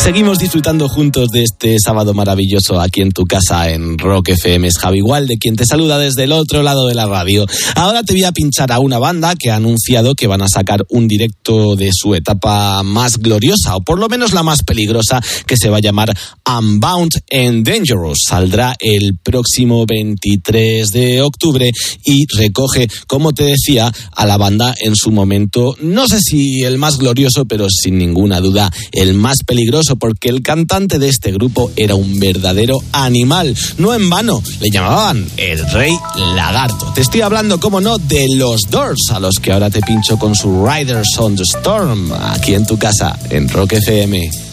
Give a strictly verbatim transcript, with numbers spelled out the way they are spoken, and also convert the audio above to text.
Seguimos disfrutando juntos de este sábado maravilloso aquí en tu casa en Rock F M. Es Javi Gualde quien te saluda desde el otro lado de la radio. Ahora te voy a pinchar a una banda que ha anunciado que van a sacar un directo de su etapa más gloriosa, o por lo menos la más peligrosa, que se va a llamar Unbound and Dangerous. Saldrá el próximo veintitrés de octubre y recoge, como te decía, a la banda en su momento, no sé si el más glorioso, pero sin ninguna duda el más peligroso, porque el cantante de este grupo era un verdadero animal. No en vano le llamaban el Rey Lagarto. Te estoy hablando, como no, de los Doors, a los que ahora te pincho con su Riders on the Storm, aquí en tu casa, en Rock F M.